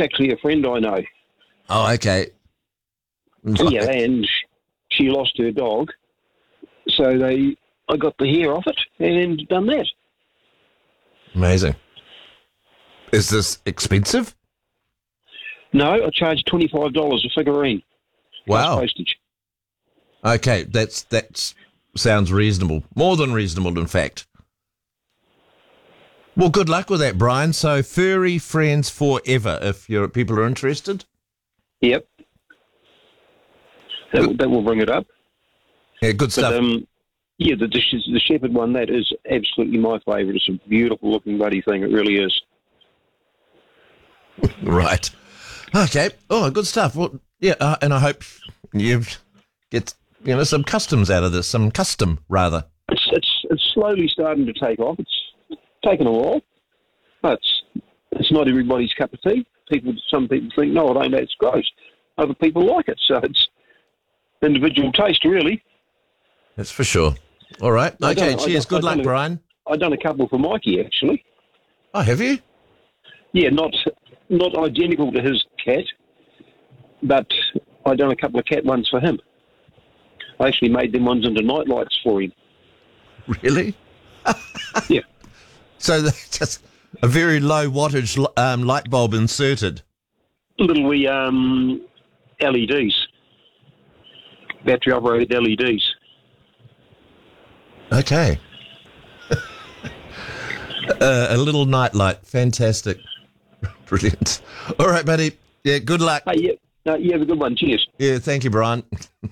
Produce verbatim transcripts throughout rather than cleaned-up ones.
actually a friend I know. Oh, okay. Yeah, and she lost her dog, so they I got the hair off it and done that. Amazing. Is this expensive? No, I charged twenty-five dollars a figurine. Wow. Plus postage. Okay, that's that's sounds reasonable. More than reasonable, in fact. Well, good luck with that, Brian. So, Furry Friends Forever, if your people are interested. Yep. That, will- that will bring it up. Yeah, good stuff. But, um, yeah, the, the, the shepherd one, that is absolutely my favourite. It's a beautiful looking bloody thing. It really is. Right. Okay. Oh, good stuff. Well, yeah, uh, and I hope you get you know some customs out of this, some custom rather. It's, it's, it's slowly starting to take off. It's taken a while, but it's, it's not everybody's cup of tea. People, some people think, no, it ain't, that's gross. Other people like it, so it's individual taste, really. That's for sure. All right. I Okay. done- I Cheers. done- Good I luck, done a- Brian. I've done a couple for Mikey, actually. Oh, have you? Yeah, not not identical to his cat, but I done a couple of cat ones for him. I actually made them ones into night lights for him. Really? Yeah. So they're just a very low wattage um, light bulb inserted. Little wee um, L E Ds, battery operated L E Ds. Okay. uh, a little nightlight. Fantastic. Brilliant. All right, buddy. Yeah, good luck. Hey, yeah, no, you have a good one. Cheers. Yeah, thank you, Brian.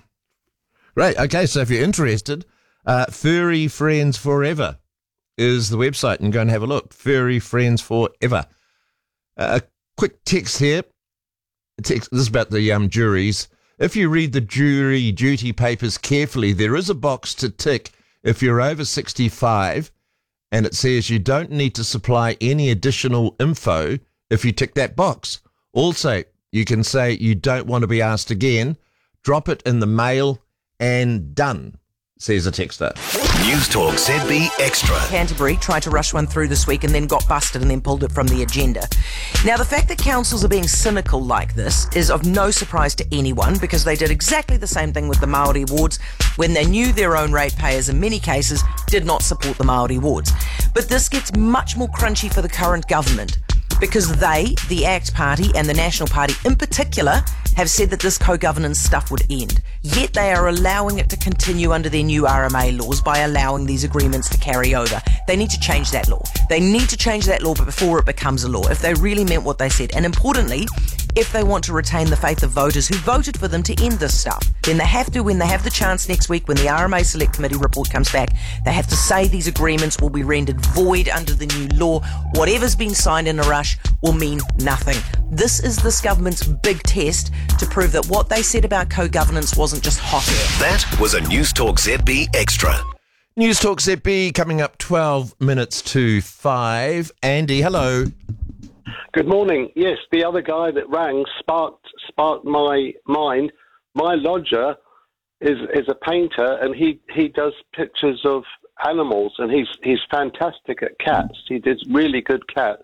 Right. Okay, so if you're interested, uh, Furry Friends Forever is the website, and go and have a look. Furry Friends Forever. Uh, a quick text here. Text, this is about the um, juries. If you read the jury duty papers carefully, there is a box to tick if you're over sixty-five, and it says you don't need to supply any additional info if you tick that box. Also, you can say you don't want to be asked again, drop it in the mail, and done, says a texter. News Talk Z B Extra. Canterbury tried to rush one through this week and then got busted and then pulled it from the agenda. Now, the fact that councils are being cynical like this is of no surprise to anyone, because they did exactly the same thing with the Māori wards when they knew their own ratepayers in many cases did not support the Māori wards. But this gets much more crunchy for the current government, because they, the ACT Party and the National Party in particular, have said that this co-governance stuff would end. Yet they are allowing it to continue under their new R M A laws by allowing these agreements to carry over. They need to change that law. They need to change that law before it becomes a law, if they really meant what they said. And importantly, if they want to retain the faith of voters who voted for them to end this stuff, then they have to, when they have the chance next week, when the R M A Select Committee report comes back, they have to say these agreements will be rendered void under the new law. Whatever's been signed in a rush will mean nothing. This is this government's big test to prove that what they said about co-governance wasn't just hot air. That was a News Talk Z B Extra. News Talk Z B coming up twelve minutes to five. Andy, hello. Good morning. Yes, the other guy that rang sparked sparked my mind. My lodger is is a painter, and he, he does pictures of animals, and he's he's fantastic at cats. He did really good cats.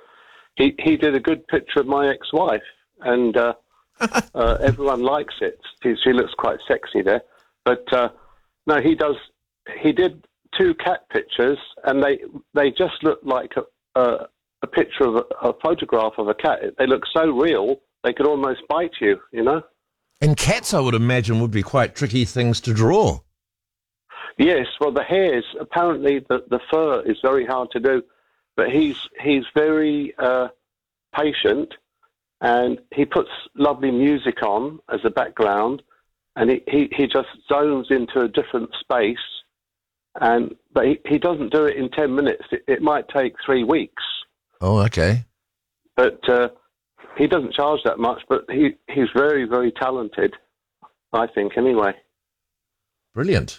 He he did a good picture of my ex-wife, and uh, uh, everyone likes it. She, she looks quite sexy there. But uh, no, he does. He did two cat pictures, and they they just look like a. a a picture of a, a photograph of a cat. They look so real, they could almost bite you, you know? And cats, I would imagine, would be quite tricky things to draw. Yes, well, the hairs, apparently the, the fur is very hard to do, but he's he's very uh, patient, and he puts lovely music on as a background, and he, he, he just zones into a different space, and but he, he doesn't do it in ten minutes. It, it might take three weeks. Oh, okay. But uh, he doesn't charge that much, but he, he's very, very talented, I think, anyway. Brilliant.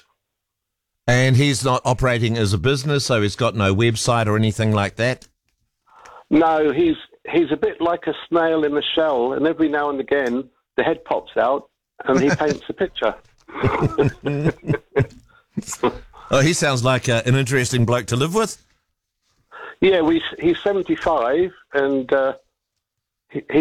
And he's not operating as a business, so he's got no website or anything like that? No, he's he's a bit like a snail in a shell, and every now and again the head pops out and he paints a picture. Oh, he sounds like uh, an interesting bloke to live with. Yeah, we, he's seventy-five, and uh, he,